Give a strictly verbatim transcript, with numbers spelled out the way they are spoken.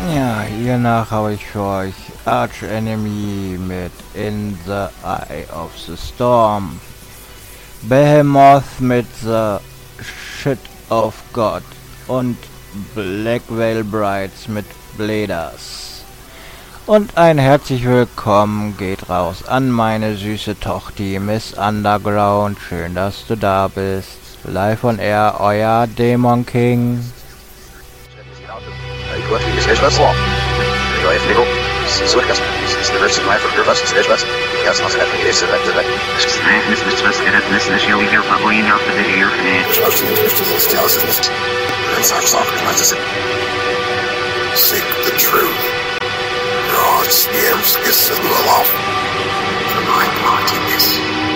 Ja, hiernach habe ich für euch Arch Enemy mit In the Eye of the Storm, Behemoth mit The Shit of God und Black Veil Brides mit Bladers. Und ein herzlich willkommen geht raus an meine süße Tochter Miss Underground. Schön, dass du da bist. Live on Air, euer Dämon King. Seek the truth. God's names is the love. For my part in this.